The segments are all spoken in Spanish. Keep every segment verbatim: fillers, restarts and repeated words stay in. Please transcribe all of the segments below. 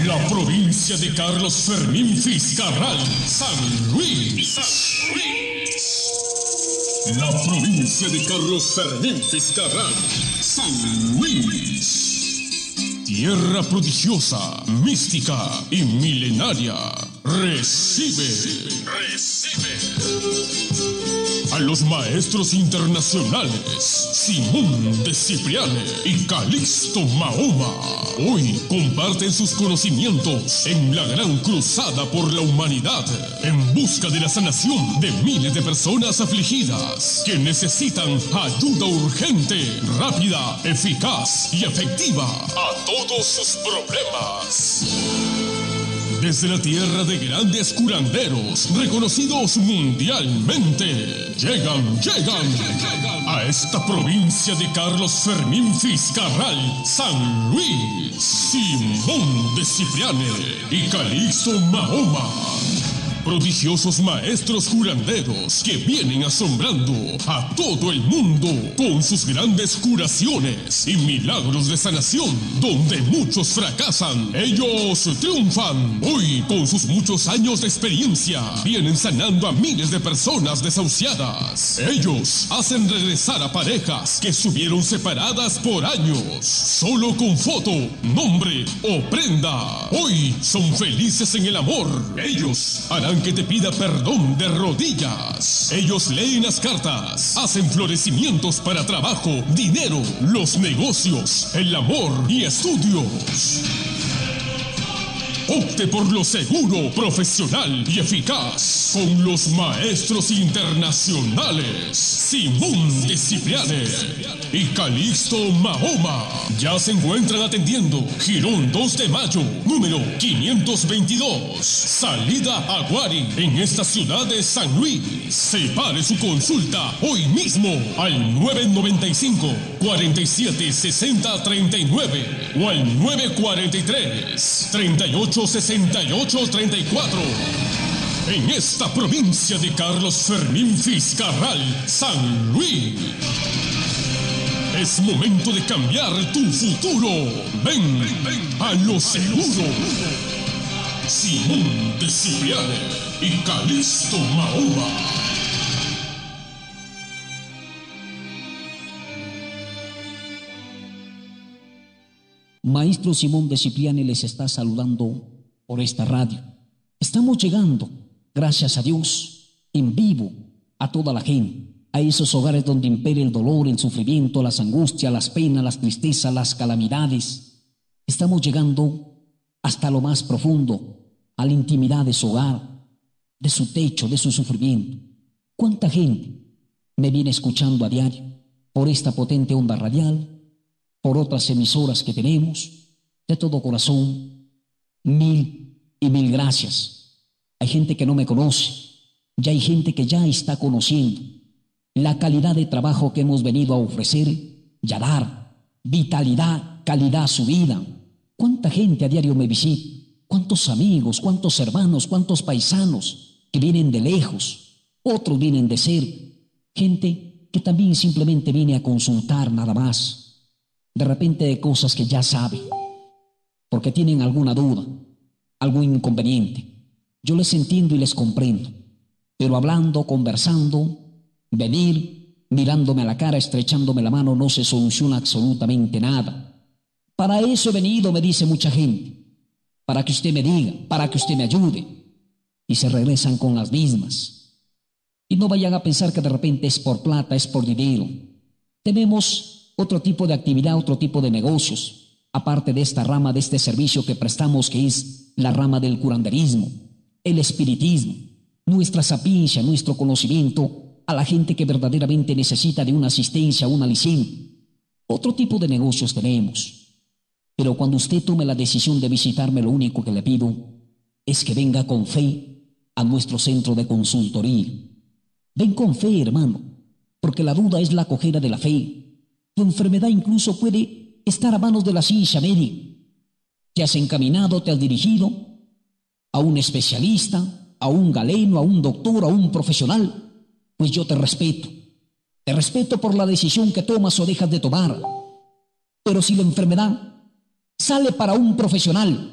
La provincia de Carlos Fermín Fiscarral, San Luis. San Luis. La provincia de Carlos Fermín Fiscarral, San Luis. Tierra prodigiosa, mística y milenaria. Recibe. Recibe. A los maestros internacionales Simón de Cipriane y Calixto Mahoma. Hoy comparten sus conocimientos en la gran cruzada por la humanidad en busca de la sanación de miles de personas afligidas que necesitan ayuda urgente, rápida, eficaz y efectiva a todos sus problemas. Desde la tierra de grandes curanderos, reconocidos mundialmente, llegan, llegan, llegan a esta provincia de Carlos Fermín Fiscarral, San Luis, Simón de Cipriane y Calixto Mahoma. Prodigiosos maestros curanderos que vienen asombrando a todo el mundo con sus grandes curaciones y milagros de sanación. Donde muchos fracasan, ellos triunfan. Hoy, con sus muchos años de experiencia, vienen sanando a miles de personas desahuciadas. Ellos hacen regresar a parejas que estuvieron separadas por años, solo con foto, nombre o prenda. Hoy son felices en el amor. Ellos harán que te pida perdón de rodillas. Ellos leen las cartas, hacen florecimientos para trabajo, dinero, los negocios, el amor y estudios. Opte por lo seguro, profesional y eficaz con los maestros internacionales Simón de Cipriane y Calixto Mahoma. Ya se encuentran atendiendo Girón dos de mayo, número quinientos veintidós, salida a Guari, en esta ciudad de San Luis. Separe su consulta hoy mismo al nueve noventa y cinco, cuarenta y siete, sesenta, treinta y nueve o al nueve cuarenta y tres, treinta y ocho, sesenta y ocho, treinta y cuatro. En esta provincia de Carlos Fermín Fiscarral, San Luis. Es momento de cambiar tu futuro. Ven, ven, ven a lo seguro. Simón de Cipriane y Calixto Mahoma. Maestro Simón de Cipriane les está saludando por esta radio. Estamos llegando, gracias a Dios, en vivo a toda la gente, a esos hogares donde impera el dolor, el sufrimiento, las angustias, las penas, las tristezas, las calamidades. Estamos llegando hasta lo más profundo, a la intimidad de su hogar, de su techo, de su sufrimiento. ¿Cuánta gente me viene escuchando a diario por esta potente onda radial, por otras emisoras que tenemos? De todo corazón, mil y mil gracias. Hay gente que no me conoce, ya hay gente que ya está conociendo la calidad de trabajo que hemos venido a ofrecer y a dar, vitalidad, calidad a su vida. ¿Cuánta gente a diario me visita? ¿Cuántos amigos, cuántos hermanos, cuántos paisanos que vienen de lejos? Otros vienen de cerca. Gente que también simplemente viene a consultar nada más, de repente de cosas que ya sabe, porque tienen alguna duda, algún inconveniente. Yo les entiendo y les comprendo, pero hablando, conversando, venir, mirándome a la cara, estrechándome la mano, no se soluciona absolutamente nada. Para eso he venido, me dice mucha gente, para que usted me diga, para que usted me ayude, y se regresan con las mismas. Y no vayan a pensar que de repente es por plata, es por dinero. Tenemos otro tipo de actividad, otro tipo de negocios, aparte de esta rama, de este servicio que prestamos, que es la rama del curanderismo, el espiritismo, nuestra sapiencia, nuestro conocimiento a la gente que verdaderamente necesita de una asistencia, una licencia. Otro tipo de negocios tenemos. Pero cuando usted tome la decisión de visitarme, lo único que le pido es que venga con fe a nuestro centro de consultoría. Ven con fe, hermano, porque la duda es la cojera de la fe. Tu enfermedad incluso puede estar a manos de la ciencia médica. Te has encaminado, te has dirigido a un especialista, a un galeno, a un doctor, a un profesional. Pues yo te respeto. Te respeto por la decisión que tomas o dejas de tomar. Pero si la enfermedad sale para un profesional,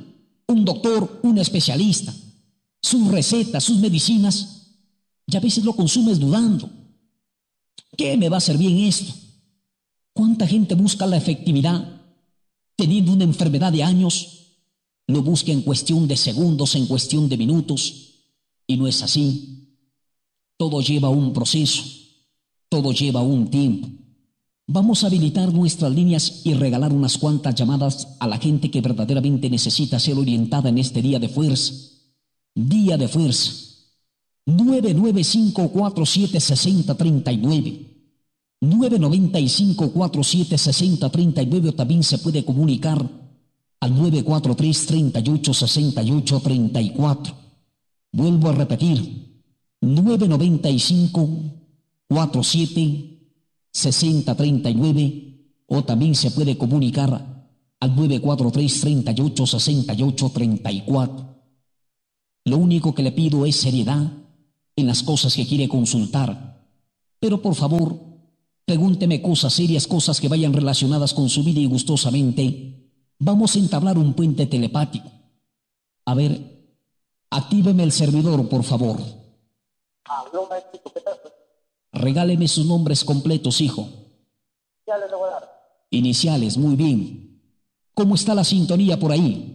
un doctor, un especialista, sus recetas, sus medicinas, y a veces lo consumes dudando. ¿Qué me va a hacer bien esto? ¿Cuánta gente busca la efectividad teniendo una enfermedad de años? Lo busca en cuestión de segundos, en cuestión de minutos, y no es así. Todo lleva un proceso, todo lleva un tiempo. Vamos a habilitar nuestras líneas y regalar unas cuantas llamadas a la gente que verdaderamente necesita ser orientada en este día de fuerza. Día de fuerza. nueve nueve cinco cuatro siete seis cero tres nueve. nueve nueve cinco cuatro siete seis cero tres nueve, o también se puede comunicar al nueve cuatro tres, tres ocho, seis ocho tres cuatro. Vuelvo a repetir, nueve nueve cinco cuatro siete seis cero tres nueve, o también se puede comunicar al nueve cuatro tres, tres ocho, seis ocho tres cuatro. Lo único que le pido es seriedad en las cosas que quiere consultar, pero por favor, pregúnteme cosas serias, cosas que vayan relacionadas con su vida, y gustosamente vamos a entablar un puente telepático. A ver, actíveme el servidor, por favor. Regáleme sus nombres completos, hijo. Iniciales, muy bien. ¿Cómo está la sintonía por ahí?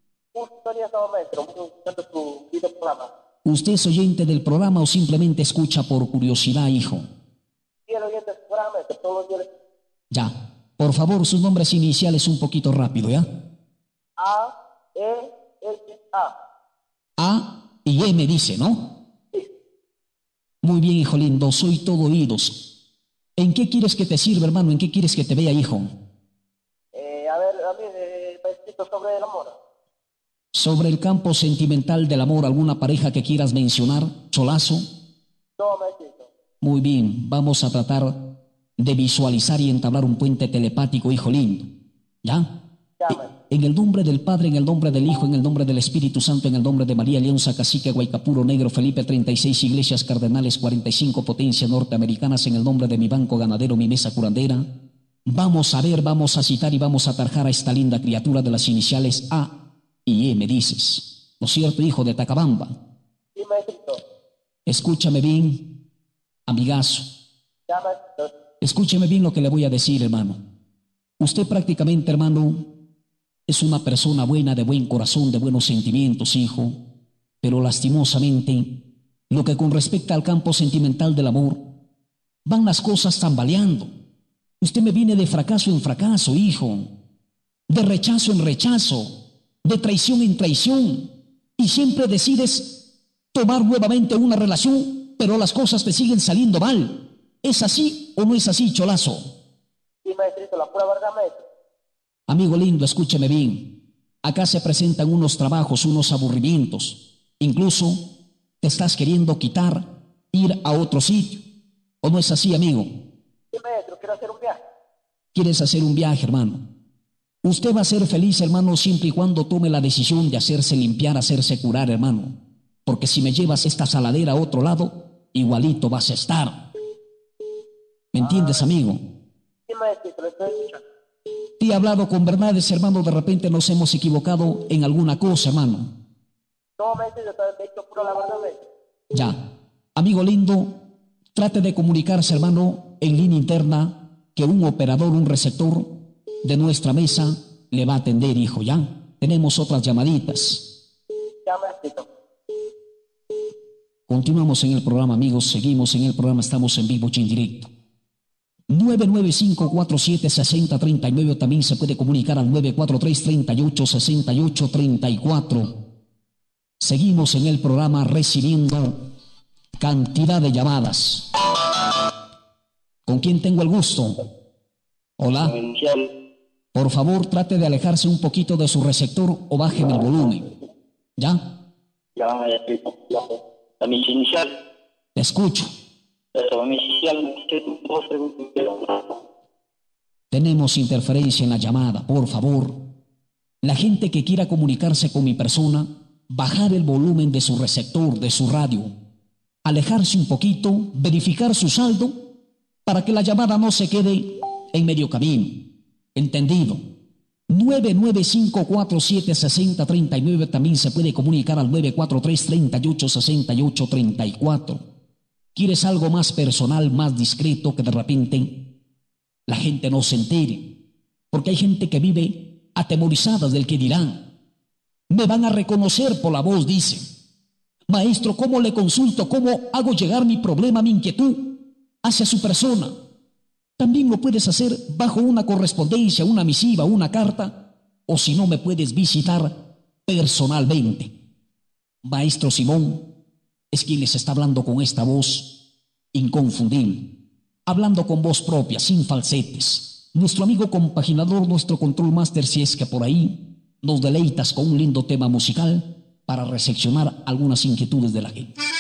¿Usted es oyente del programa o simplemente escucha por curiosidad, hijo? Ya. Por favor, sus nombres iniciales un poquito rápido, ¿ya? A, E, S, A. A y M dice, ¿no? Sí. Muy bien, hijo lindo, soy todo oídos. ¿En qué quieres que te sirva, hermano? ¿En qué quieres que te vea, hijo? Eh, a ver, a mí eh, me escrito sobre el amor. Sobre el campo sentimental del amor, ¿alguna pareja que quieras mencionar, Cholazo? No, me escrito. Muy bien, vamos a tratar de visualizar y entablar un puente telepático, hijo lindo. ¿Ya? Llame. En el nombre del Padre, en el nombre del Hijo, en el nombre del Espíritu Santo, en el nombre de María Leonza, Cacique, Guaycapuro, Negro, Felipe, treinta y seis iglesias cardenales, cuarenta y cinco potencias norteamericanas, en el nombre de mi banco ganadero, mi mesa curandera, vamos a ver, vamos a citar y vamos a tarjar a esta linda criatura de las iniciales A y E, me dices. ¿No es cierto, hijo de Tacabamba? Sí, me escrito. Escúchame bien, amigazo. Ya me escrito. Escúcheme bien lo que le voy a decir, hermano. Usted prácticamente, hermano, es una persona buena, de buen corazón, de buenos sentimientos, hijo, pero lastimosamente, lo que con respecto al campo sentimental del amor, van las cosas tambaleando. Usted me viene de fracaso en fracaso, hijo, de rechazo en rechazo, de traición en traición, y siempre decides tomar nuevamente una relación, pero las cosas te siguen saliendo mal. ¿Es así o no es así, Cholazo? Sí, me escrito, la pura verdad, maestro. Amigo lindo, escúcheme bien. Acá se presentan unos trabajos, unos aburrimientos. Incluso te estás queriendo quitar, ir a otro sitio. ¿O no es así, amigo? Sí, maestro, quiero hacer un viaje. ¿Quieres hacer un viaje, hermano? Usted va a ser feliz, hermano, siempre y cuando tome la decisión de hacerse limpiar, hacerse curar, hermano. Porque si me llevas esta saladera a otro lado, igualito vas a estar. ¿Me entiendes, amigo? Sí, maestro, lo estoy escuchando. Te he hablado con verdades, hermano, de repente nos hemos equivocado en alguna cosa, hermano. No, maestro, yo te he dicho pura la verdad, maestro. Ya. Amigo lindo, trate de comunicarse, hermano, en línea interna, que un operador, un receptor de nuestra mesa le va a atender, hijo, ¿ya? Tenemos otras llamaditas. Ya, maestro. Continuamos en el programa, amigos, seguimos en el programa, estamos en vivo y en directo. nueve nueve cinco cuatro siete seis cero tres nueve, también se puede comunicar al nueve cuatro tres, tres ocho, seis ocho tres cuatro. Seguimos en el programa recibiendo cantidad de llamadas. ¿Con quién tengo el gusto? Hola. Por favor, trate de alejarse un poquito de su receptor o bájeme el volumen. ¿Ya? Ya, maestro. La misa inicial. Te escucho. La misa inicial. Tenemos interferencia en la llamada, por favor. La gente que quiera comunicarse con mi persona, bajar el volumen de su receptor, de su radio, alejarse un poquito, verificar su saldo, para que la llamada no se quede en medio camino. ¿Entendido? nueve nueve cinco cuatro siete seis cero tres nueve. También se puede comunicar al nueve cuatro tres, tres ocho, seis ocho tres cuatro. ¿Quieres algo más personal, más discreto, que de repente la gente no se entere? Porque hay gente que vive atemorizada del que dirán. Me van a reconocer por la voz, dice. Maestro, ¿cómo le consulto? ¿Cómo hago llegar mi problema, mi inquietud hacia su persona? También lo puedes hacer bajo una correspondencia, una misiva, una carta, o si no, me puedes visitar personalmente. Maestro Simón es quien les está hablando con esta voz inconfundible, hablando con voz propia, sin falsetes. Nuestro amigo compaginador, nuestro control master, si es que por ahí nos deleitas con un lindo tema musical para recepcionar algunas inquietudes de la gente.